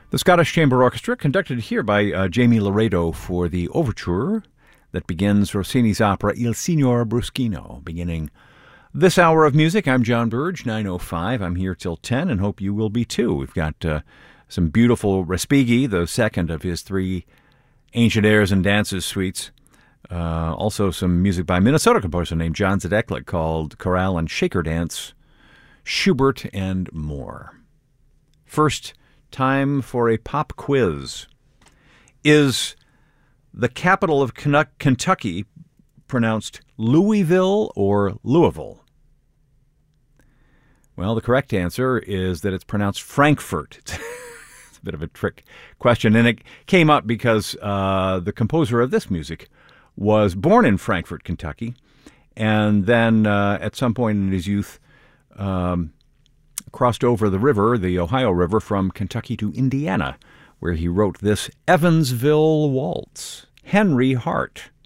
The Scottish Chamber Orchestra, conducted here by Jamie Laredo for the overture that begins Rossini's opera Il Signor Bruschino. Beginning this hour of music, I'm John Burge, 9:05. I'm here till 10 and hope you will be too. We've got some beautiful Respighi, the second of his three Ancient Airs and Dances suites. Also some music by a Minnesota composer named John Zedeklik called Chorale and Shaker Dance, Schubert, and more. First, time for a pop quiz. Is the capital of Kentucky pronounced Louisville or Louisville? Well, the correct answer is that it's pronounced Frankfurt. It's a bit of a trick question, and it came up because the composer of this music was born in Frankfort, Kentucky, and then at some point in his youth crossed over the river, the Ohio River, from Kentucky to Indiana, where he wrote this Evansville Waltz. Henry Hart